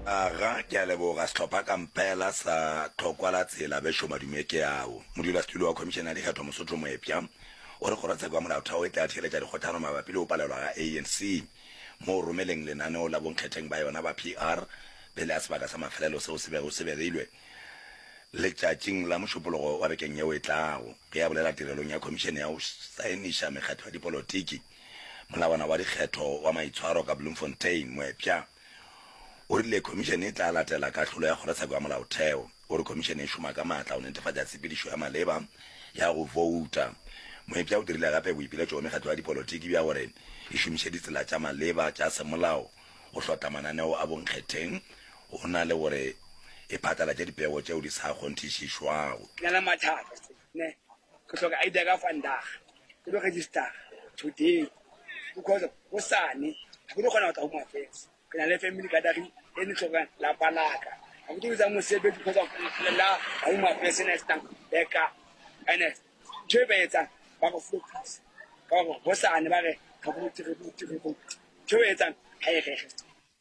Aga ke a leboga setlhopha kampela sa tlhokwala tsela besho madume ke ao modulasetulo wa commission ya dikgetho Mosotho Moepya o re kgorotsheko ya molaotheo e tla theletša dikgotlhano mabapi le go palelwa ga ANC mo romeleng lenaneo la bonkgetheng ba yona ba PR pele a sebaka sa mafelelo seo se bego se bereilwe letšatšing la mošupologo wa bekeng yeo e tlago ge ya bolela tirelong ya commission ya go saeniša mekgetho ya dipolotiki molawana wa dikgetho wa maitshwaro ka Bloemfontein Moepya o rile commission e tla latela katlholo ya kgorotsheko ya molaotheo o re commission e šoma ka maatla o netefatša tshepedišo ya maleba ya go vouta Moepya o dirile gape boipiletšo go mekgatlo ya dipolotiki bja gore e šomiše ditsela tša maleba tša semolao go hlota mananeo a bonkgetheng go na le gore e phatlalatša dipego tšeo di sa kgonthišišwago ke na mathata ne ke hloka id ka vandag ke lo register today because go sane ke lo kgona go tla home affairs ke na le family gathering e ne tloga la palaka a go tsa mosebetsi because of la home affairs ne stang beka ene tshebetsa ba go focus ka go sane ba re ka go tshebetsa ha e register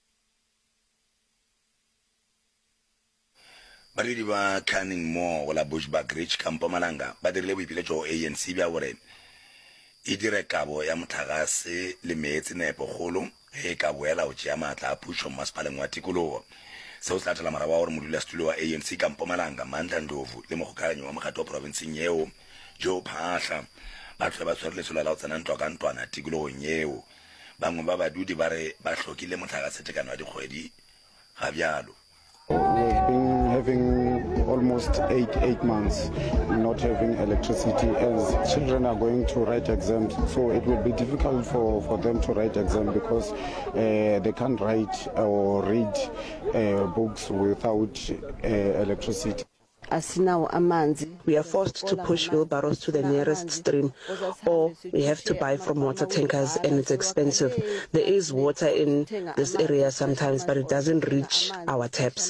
badiri ba Canning More la Bushbuckridge ka Mpumalanga ba dirile boipiletšo ANC bja gore e dire kabo ya motlakase le meetse nepo kgolo e ka boela go tšea maatla a pušo mmasepaleng wa tikologo seo se latela maraba wa gore modulasetulo wa ANC ka Mpumalanga Mandla Ndlovu le mogokaganyi wa mokgatlo wa porofenseng yeo Joe Phaahla ba tlhole ba tshwere lesolo la go tsena ntwa ka ntwana tikologong yeo bangwe ba badudi ba re ba hlokile motlakase tekano ya dikgwedi ga bjalo. We've been having almost eight months not having electricity as children are going to write exams, so it will be difficult for them to write exams because they can't write or read books without electricity. We are forced to push wheelbarrows to the nearest stream, or we have to buy from water tankers, and it's expensive. There is water in this area sometimes, but it doesn't reach our taps.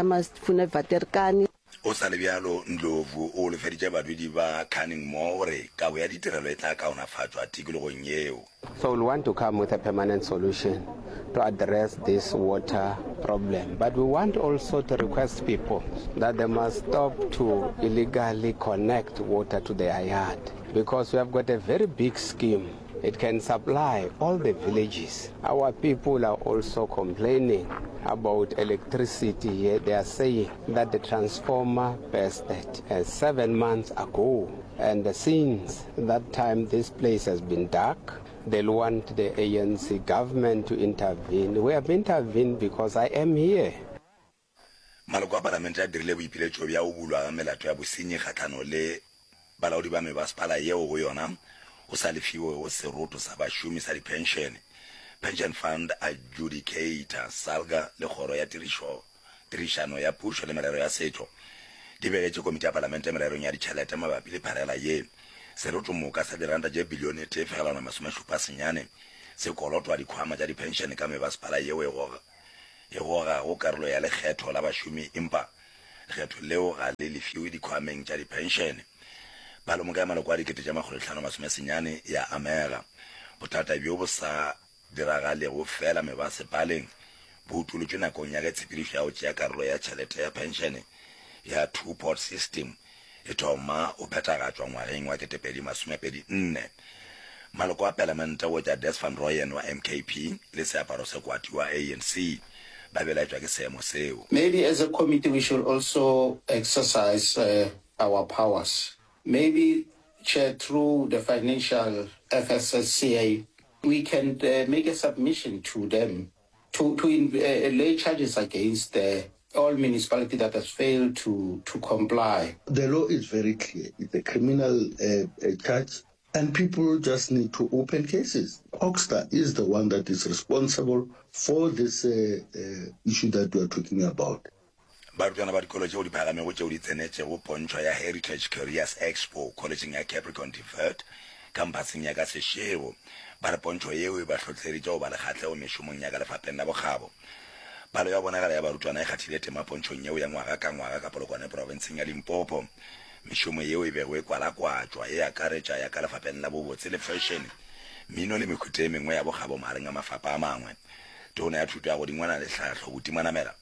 O sa le bjalo Ndlovu o lefeditše badudi ba Canning More gore kabo ya ditirelo e tla kaonafatšwa tikologong yeo. So we want to come with a permanent solution to address this water problem. But we want also to request people that they must stop to illegally connect water to their yard, because we have got a very big scheme. It can supply all the villages. Our people are also complaining about electricity. They are saying that the transformer bursted 7 months ago. And since that time, this place has been dark. They'll want the ANC government to intervene. We have intervened because I am here. Maloko a palamente a dirile boipiletšo bja go bulwa ga melato ya bosenyi kgatlhano le balaodi ba mebasepala yeo go yona o sa lefiwe go seroto sa bašomi sa di-pension fund adjudicator salga le kgoro ya tirišano ya pušo le merero ya setšo di begetše komiti ya palamente mererong ya ditšhelete mabapi le pharela ye seroto moka sa diranta tše bilione tše fegelwana masomešupa senyane se kolotwa dikhwama tša di-pension ka mebasepala yeo e goga go karolo ya lekgetho la bašomi empa lekgetho leo ga le lefiwe dikhwameng tša di-pension palomoka ya maloko a dikete tša makgolo masenyane ya amega bothata bjo bo sa diragalego fela mebasepaleng bo utolotšwe nakong ya ge tshepedišo ya go tšea karolo ya tšhelete ya penšene ya two-pot system e thoma o phethagatšwa ngwageng wa 2024 maloko a palamente go tša Des van Rooyen wa MKP le seaparo se kwati wa ANC ba belaetšwa ke seemo seo. Maybe as a committee we should also exercise our powers. Maybe, Chair, through the financial FSSCA, we can make a submission to them to lay charges against all municipalities that has failed to comply. The law is very clear. It's a criminal charge, and people just need to open cases. Oxstar is the one that is responsible for this issue that we are talking about. Barutwana ba dikolo tšeo di phagamego tšeo di tsenetše go pontšho ya Heritage Careers Expo collegeng ya Capricorn Deferred campuseng ya ka Seshego ba re pontšho yeo e ba hlotleditše go ba le kgatlego mešomong ya ka lefapheng la bokgabo palo ya bonagala ya barutwana e kgathile tema pontšhong yeo ya ngwaga ka ngwaga ka polokwane porofenseng ya Limpopo mešomo yeo e bego e kwalakwatšwa e akaretša ya ka lefapheng la bobotse le fashion mmino le mekhutho e mengwe ya bokgabo magareng a mafapha a mangwe tona ya thuto ya go dingwana le tlhahlo botimanamela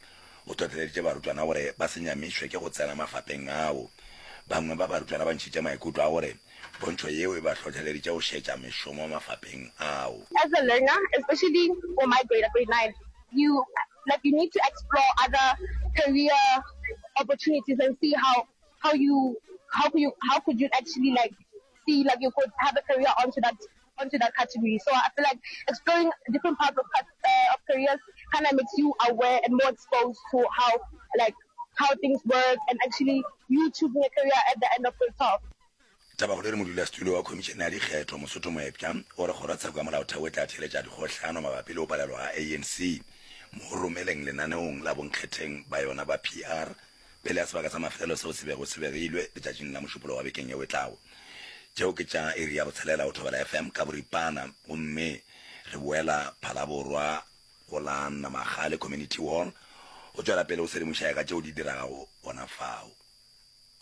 o tlhotlheleditse barutwana gore ba se nyamišwe ke go tsena mafapeng ao bangwe ba barutwana ba ntšhitše maikutlo a gore pontšho yeo e ba tlhotlheleditše go šetša mešomo mafapeng ao. As a learner, especially for my grade 9, you need to explore other career opportunities and see how could you actually see you could have a career onto that category. So I feel like exploring different parts of careers kind of makes you aware and more exposed to how things work and actually you choosing a career at the end of the talk. taba go le modulasetulo wa khomišene ya dikgetho Mosotho Moepša o re kgorotsheko ya molaotheo e tla theletša dikgohlano mabapi le go palelwa ga ANC mo go romeleng lenaneong la bonkgetheng ba yona ba PR pele ya sebaka sa mafelelo seo se bego se begilwe letšatšing la mošupolo wa bekeng eo e tlago tšeo ke tša area go tshelela go thobela FM ka boripana gomme re boela phalaborwa go la Namagale Community Hall o tšwela pele o sedimoša ka tšeo di dirago gona fao.